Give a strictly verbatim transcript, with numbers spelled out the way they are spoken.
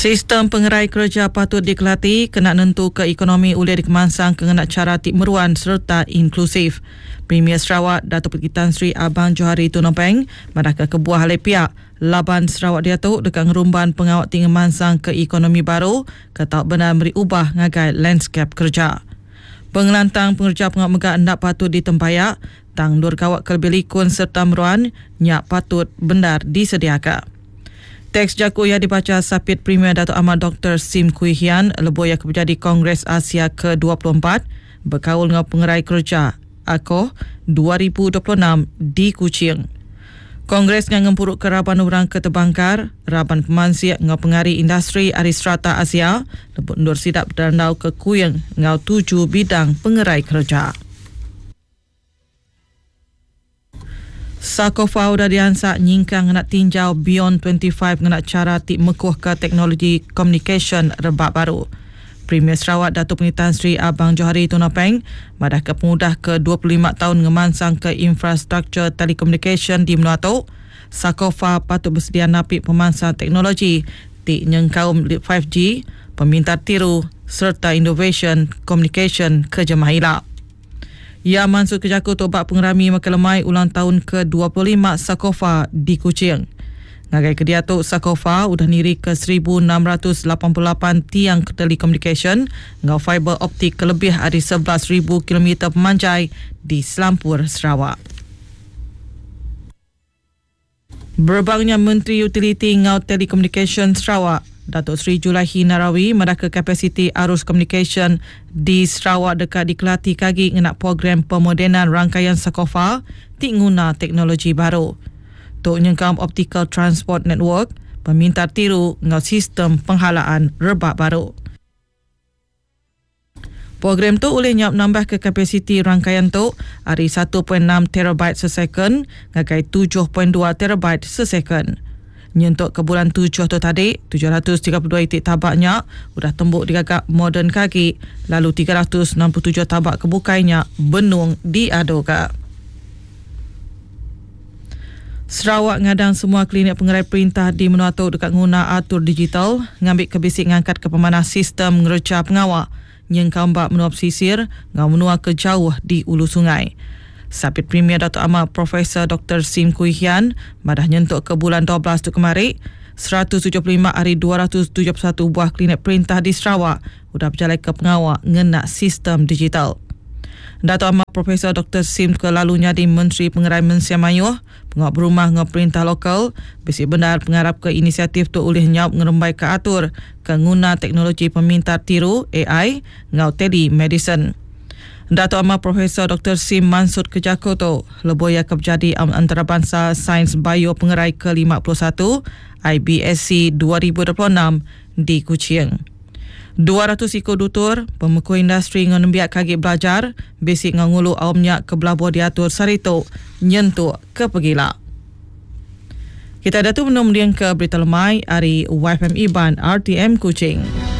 Sistem pengerai kerja patut dikelati kena nentu ke ekonomi boleh dikemansang kena cara tik meruan serta inklusif. Premier Sarawak Datuk Pergi Tan Sri Abang Johari Tunopeng madaka kebuah halai pihak Laban Sarawak Diatuk dekat ngerumban pengawat tinggi mansang ke ekonomi baru ketak benar beri ubah ngagai landscape kerja. Pengelantang pengerja pengawat megak hendak patut ditempayak tang dur kawat kelebih likun serta meruan nyak patut benar disediakan. Teks jaku yang dibaca Sapit Premier Datuk Ahmad Doktor Sim Kui Hian lebo yang berjadi Kongres Asia ke dua puluh empat berkawal dengan pengerai kerja A K O dua ribu dua puluh enam di Kuching. Kongres dengan ngempuruk ke Raban Orang Ketebangkar, Raban Pemansiak dengan pengari industri Aristrata Asia, lebut ndur sidap berandau ke Kuyang dengan tujuh bidang pengerai kerja. Sakofa udah diansak nyingkang nak tinjau Beyond dua puluh lima nak cara tik mekuh ke teknologi communication rebak baru. Premier Sarawak Datuk Pergi Tan Sri Abang Johari Tunopeng madah ke pemudah ke dua puluh lima tahun ngemansang ke infrastruktur telekomunikasi di Menuatok. Sakofa patut bersedia napik pemansang teknologi tik nyengkaum lima G, pemintar tiru serta innovation communication ke jemaah hilap. Ia mansur kejaku tobak pengerami Makelemai ulang tahun ke dua puluh lima Sakofa di Kuching. Ngagai kediatuk Sakofa udah niri ke seribu enam ratus lapan puluh lapan tiang telekomunikasi ngau fiber optik kelebih ada sebelas ribu kilometer pemanjai di Selampur, Sarawak. Berbangnya Menteri Utiliti ngau telekomunikasi Sarawak Datuk Seri Julaihi Narawi madaka kapasiti arus komunikasi di Sarawak dekat dikelati kagi ngenak program pemodenan rangkaian Sakofa tik guna teknologi baru. Tok nyengkam optical transport network pemintar tiru ngau sistem penghalaan rebak baru. Program tu boleh nyap nambah ke kapasiti rangkaian tu hari satu perpuluhan enam terabyte sesecond ngagai tujuh perpuluhan dua terabyte sesecond. Nyentuk ke bulan tujuh tu tadi, tujuh ratus tiga puluh dua itik tabaknya sudah tembuk digagak moden kaki, lalu tiga ratus enam puluh tujuh tabak kebukainya benung diadoka. Sarawak ngadang semua klinik pengerai perintah di Menuatok dekat guna atur digital, ngambil kebisik ngangkat ke pemanah sistem ngereca pengawak, yang kambak menuap sisir, ngau menua ke jauh di ulu sungai. Sapit Premier Datuk Ahmad Profesor Doktor Sim Kui Hian madah nyentuk ke bulan dua belas tu kemari seratus tujuh puluh lima hari dua ratus tujuh puluh satu buah klinik perintah di Sarawak sudah berjalan ke pengawak ngenak sistem digital. Datuk Ahmad Profesor Doktor Sim ke lalunya di Menteri Pengerai Mensia Mayuh pengawak berumah dengan perintah lokal besi benar pengarap ke inisiatif tu oleh nyap ngerembai ke atur ke guna teknologi pemintar tiru A I ngau telemedicine. Datuk Ahmad Profesor Doktor Sim Mansud Kejakoto leboya kebjadi antarabangsa Sains Bio Pengerai ke lima puluh satu I B S C dua ribu dua puluh enam di Kuching. dua ratus ikut dutur pemekuh industri ngan nembiak kagik belajar basic ngangulu awamnya ke belabo diatur sarito nyentuk ke pegila. Kita datu menum ke berita lemai hari Y F M Iban R T M Kuching.